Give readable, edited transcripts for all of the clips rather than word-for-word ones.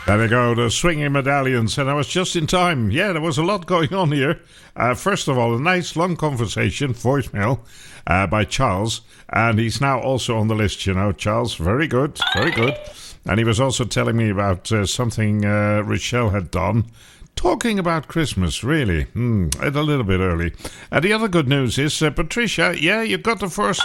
There we go, the swinging medallions, and I was just in time. Yeah, there was a lot going on here. First of all, a nice long conversation, voicemail, by Charles, and he's now also on the list, you know, Charles. Very good, very good. And he was also telling me about something Rochelle had done, talking about Christmas, really. A little bit early. And the other good news is, Patricia, yeah, you got the fourth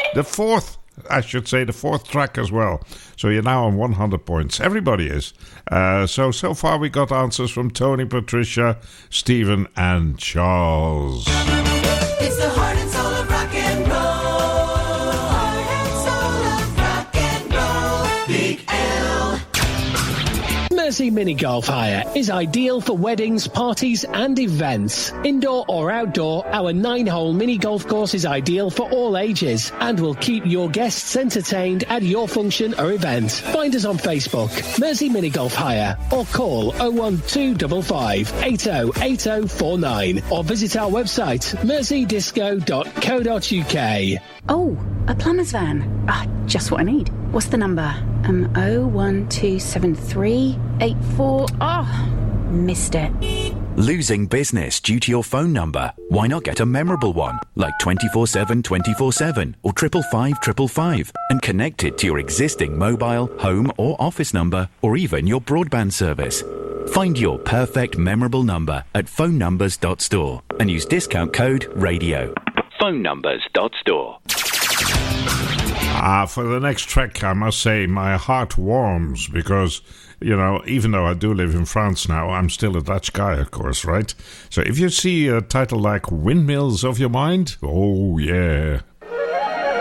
track as well. So you're now on 100 points. Everybody is. So far we got answers from Tony, Patricia, Stephen, and Charles. It's the heart and soul of rock and roll. Heart and soul of rock and roll. Big L. Mersey Mini Golf Hire is ideal for weddings, parties and events. Indoor or outdoor, our 9-hole mini golf course is ideal for all ages and will keep your guests entertained at your function or event. Find us on Facebook, Mersey Mini Golf Hire, or call 01255 808049 or visit our website merseydisco.co.uk. Oh, a plumber's van. Just what I need. What's the number? 01273 84. Missed it. Losing business due to your phone number? Why not get a memorable one, like 24/7 24/7 or 555 555, and connect it to your existing mobile, home or office number, or even your broadband service. Find your perfect memorable number at phonenumbers.store and use discount code RADIO. phonenumbers.store. For the next track, I must say my heart warms because, you know, even though I do live in France now, I'm still a Dutch guy, of course, right? So if you see a title like Windmills of Your Mind, oh yeah,